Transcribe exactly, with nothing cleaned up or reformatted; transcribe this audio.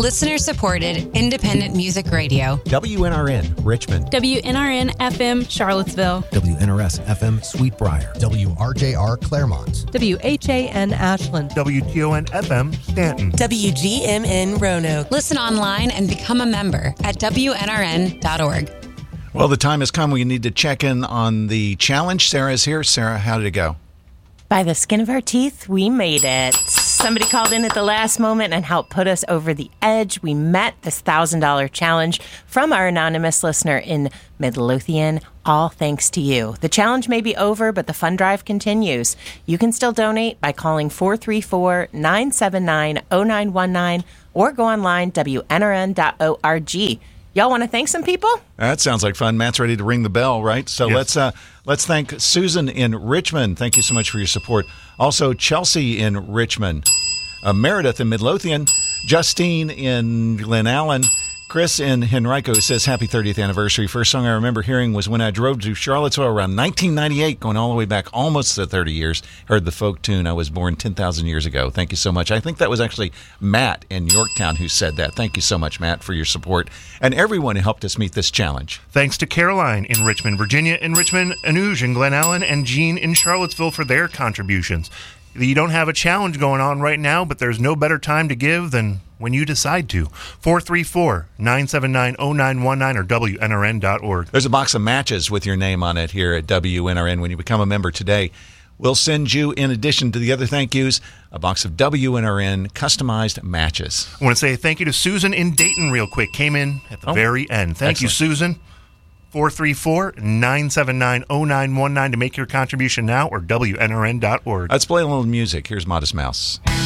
Listener-supported, independent music radio. W N R N, Richmond. W N R N F M, Charlottesville. W N R S F M, Sweetbriar. W R J R, Claremont. W H A N, Ashland. W T O N F M, Stanton. W G M N, Roanoke. Listen online and become a member at W N R N dot org. Well, the time has come. We need to check in on the challenge. Sarah's here. Sarah, how did it go? By the skin of our teeth, we made it. Somebody called in at the last moment and helped put us over the edge. We met this one thousand dollars challenge from our anonymous listener in Midlothian. All thanks to you. The challenge may be over, but the fund drive continues. You can still donate by calling four three four, nine seven nine, zero nine one nine or go online, W N R N dot org. Y'all want to thank some people? That sounds like fun. Matt's ready to ring the bell, right? So yes. let's uh, let's thank Susan in Richmond. Thank you so much for your support. Also, Chelsea in Richmond, uh, Meredith in Midlothian, Justine in Glen Allen, Chris in Henrico, who says, happy thirtieth anniversary. First song I remember hearing was when I drove to Charlottesville around nineteen ninety-eight, going all the way back almost to thirty years. Heard the folk tune. I was born ten thousand years ago. Thank you so much. I think that was actually Matt in Yorktown who said that. Thank you so much, Matt, for your support. And everyone who helped us meet this challenge. Thanks to Caroline in Richmond, Virginia in Richmond, Anuj in Glen Allen, and Jean in Charlottesville for their contributions. You don't have a challenge going on right now, but there's no better time to give than when you decide to. four three four, nine seven nine, zero nine one nine or W N R N dot org. There's a box of matches with your name on it here at W N R N when you become a member today. We'll send you, in addition to the other thank yous, a box of W N R N customized matches. I want to say thank you to Susan in Dayton real quick. Came in at the oh, very end. Thank excellent. you, Susan. four three four, nine seven nine, zero nine one nine to make your contribution now or W N R N dot org. Let's play a little music. Here's Modest Mouse.